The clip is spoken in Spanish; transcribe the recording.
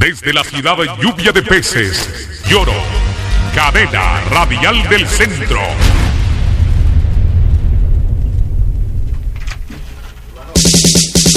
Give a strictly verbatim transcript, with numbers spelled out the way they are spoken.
Desde la ciudad de Lluvia de Peces, Lloro, cadena radial del centro.